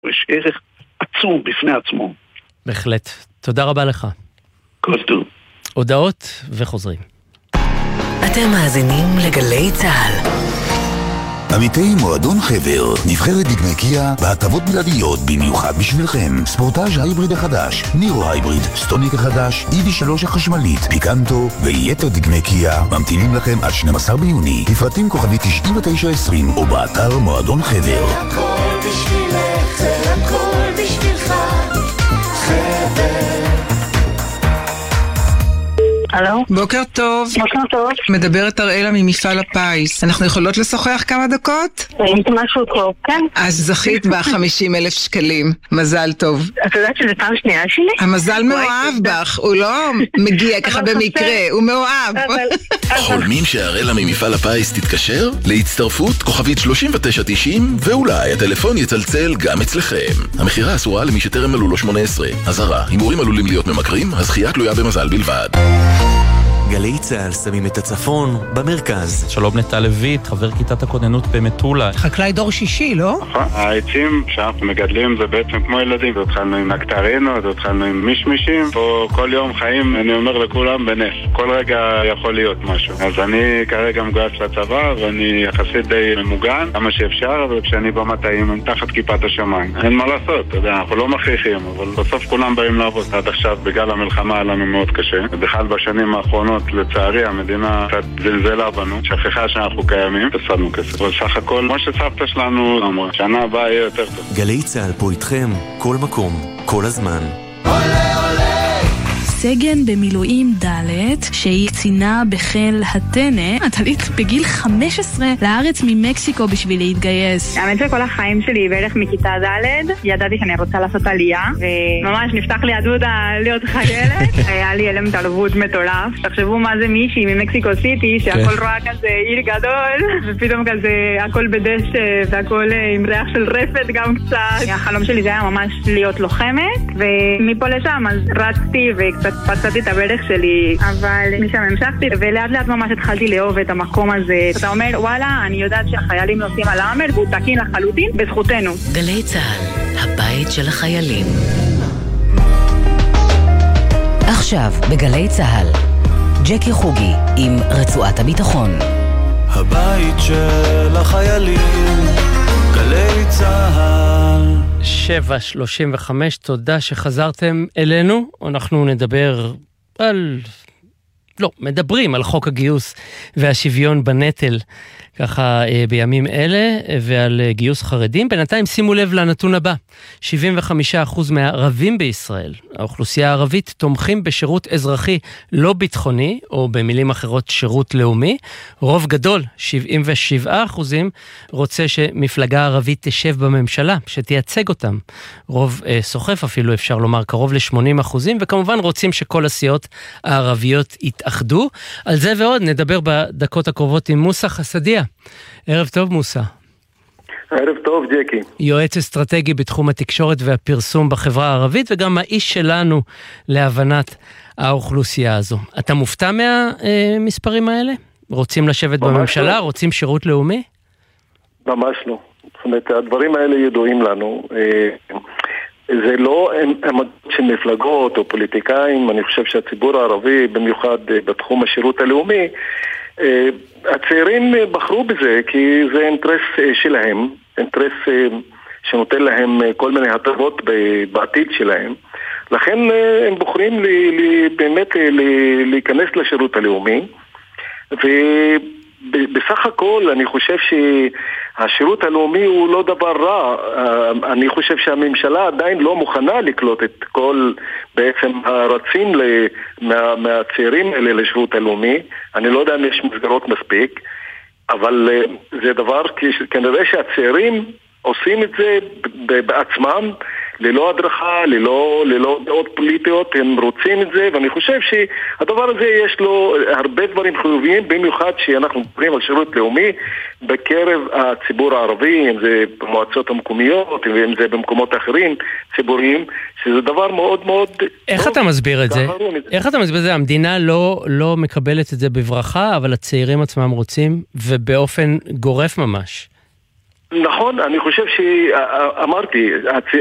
יש ערך עצום בפני עצמו. בהחלט. תודה רבה לך. כל טוב. הודעות וחוזרים. אתם מאזינים לגלי צהל. עמיתי מועדון חבר, נבחרת דגמי קיה בהטבות בלעדיות במיוחד בשבילכם. ספורטאז' ההיבריד החדש, נירו ההיבריד, סטוניק החדש, EV3 החשמלית, פיקנטו ויתר דגמי קיה ממתינים לכם עד 12 ביוני. לפרטים כוכבי 9920 או באתר מועדון חבר. הכל בשבילך, זה הכל בשבילך, חבר. הלו? בוקר טוב. בוקר טוב. מדברת אראלה ממפעל הפיס. אנחנו יכולות לשוחח כמה דקות? ראית משהו טוב, כן? אז זכית ב50,000 שקלים. מזל טוב. את יודעת שזה פעם שנייה שלי? המזל מאוהב בך, הוא לא מגיע ככה במקרה, הוא מאוהב. חולמים שאראלה ממפעל הפיס תתקשר? להצטרפות כוכבית 3990 ואולי הטלפון יצלצל גם אצלכם. המחירה אסורה למי שטרם מלאו לו 18. אזהרה, הימורים עלולים להיות ממכרים, הזכייה תלויה במזל בלבד. גלי צהל שמים את הצפון במרכז. שלום נטע לויט, חבר כיתת הכוננות במטולה. חקלאי דור שישי, לא? נכון, העצים שאנחנו מגדלים זה בעצם כמו ילדים. התחלנו עם נקטרינות, התחלנו עם מישמישים. פה כל יום חיים, אני אומר לכולם, בנס. כל רגע יכול להיות משהו. אז אני כרגע מגויס לצבא, ואני יחסית די ממוגן, כמה שאפשר, וכשאני במטעים, אני תחת כיפת השמיים. אין מה לעשות, אתה יודע, אנחנו לא מכריחים, אבל בסוף כולם באים לעבוד. עד עכשיו, בגלל המלחמה, היה לנו מאוד קשה. בכלל בשנים האחרונות, לצערי, המדינה קצת זלזלה בנו, שכחה שאנחנו קיימים, הפסדנו כסף. אבל סך הכל, כמו שסבתא שלנו אמרה, שנה הבאה יהיה יותר טוב. גלי צהל פה איתכם, כל מקום, כל הזמן. סגן במילואים ד' שהיא קצינה בחיל הטנא, את עלית בגיל 15 לארץ ממקסיקו בשביל להתגייס. האמת שכל החיים שלי בערך מכיתה ד' ידעתי שאני רוצה לעשות עלייה, וממש נפתח לי הדודה להיות חיילת. היה לי אלם תרבות מטורף. תחשבו מה זה מישהי ממקסיקו סיטי שהכל רואה כזה עיר גדול, ופתאום כזה הכל בדשא והכל עם ריח של רפת גם קצת. החלום שלי זה היה ממש להיות לוחמת, ומפה לשם אז רצתי וקצת פצעתי את הברך שלי, אבל משם המשכתי, ולאט לאט ממש התחלתי לאהוב את המקום הזה. אתה אומר, וואלה, אני יודעת שהחיילים נוסעים על האמר, והוא תקין לחלוטין, בזכותנו. גלי צהל, הבית של החיילים. עכשיו, בגלי צהל, ג'קי חוגי עם רצועת הביטחון. הבית של החיילים, גלי צהל. 7:35, תודה שחזרתם אלינו. אנחנו נדבר מדברים על חוק הגיוס והשוויון בנטל, ככה בימים אלה, ועל גיוס חרדים. בינתיים שימו לב לנתון הבא, 75% מהערבים בישראל, האוכלוסייה הערבית, תומכים בשירות אזרחי לא ביטחוני, או במילים אחרות שירות לאומי. רוב גדול, 77%, רוצה שמפלגה ערבית תשב בממשלה, שתייצג אותם. רוב סוחף אפילו, אפשר לומר, קרוב ל-80%, וכמובן רוצים שכל הסיעות הערביות יתאחדו. על זה ועוד נדבר בדקות הקרובות עם מוסא חסדיה. ערב טוב מוסא. ערב טוב ג'קי. יועץ אסטרטגי בתחום התקשורת והפרסום בחברה הערבית, וגם האיש שלנו להבנת האוכלוסייה הזו. אתה מופתע מהמספרים האלה? רוצים לשבת בממשלה? לא. רוצים שירות לאומי? ממש לא. זאת אומרת, הדברים האלה ידועים לנו. זה לא עמדות של מפלגות או פוליטיקאים. אני חושב שהציבור הערבי, במיוחד בתחום השירות הלאומי, הצעירים בחרו בזה כי זה אינטרס שלהם, אינטרס שנותן להם כל מיני הטבות בעתיד שלהם. לכן הם בוחרים באמת להיכנס לשירות הלאומי, ובסך הכל אני חושב שהשירות הלאומי הוא לא דבר רע. אני חושב שהממשלה עדיין לא מוכנה לקלוט את כל בעצם הרצים מהצעירים האלה לשירות הלאומי. אני לא יודע אם יש מסגרות מספיק, אבל זה דבר, כנראה שהצעירים עושים את זה בעצמם, ללא הדרכה, ללא דעות פוליטיות, הם רוצים את זה, ואני חושב שהדבר הזה יש לו הרבה דברים חיוביים, במיוחד שאנחנו מדברים על שירות לאומי בקרב הציבור הערבי, אם זה במועצות המקומיות, אם זה במקומות אחרים ציבוריים, שזה דבר מאוד מאוד... איך אתה מסביר את זה? איך אתה מסביר את זה? המדינה לא מקבלת את זה בברכה, אבל הצעירים עצמם רוצים, ובאופן גורף ממש. נכון, אני חושב שאמרתי,